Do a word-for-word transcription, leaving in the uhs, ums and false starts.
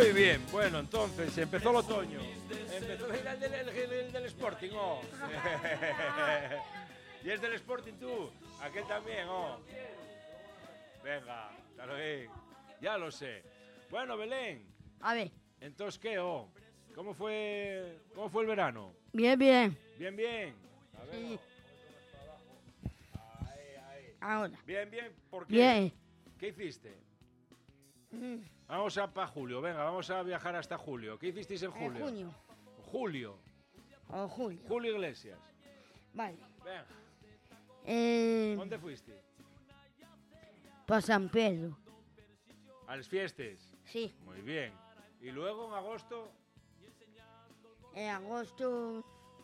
Muy bien, bueno, entonces empezó el otoño. Empezó el del, del, del, del Sporting, oh. ¿Y es del Sporting tú? Aquel también, oh. Venga, está bien. Ya lo sé. Bueno, Belén. A ver. Entonces, ¿qué, oh? ¿Cómo fue, cómo fue el verano? Bien, bien. Bien, bien. A ver, Sí. oh. Ahí, ahí. Ahora. Bien, bien. ¿Por qué? Bien. ¿Qué hiciste? Mm, Vamos a para julio, venga, vamos a viajar hasta julio. ¿Qué hicisteis en En julio? junio Julio. o julio. Julio Iglesias. Vale. Venga, Eh, ¿dónde fuiste? para San Pedro. A las fiestas. Sí. Muy bien. Y luego en agosto, En agosto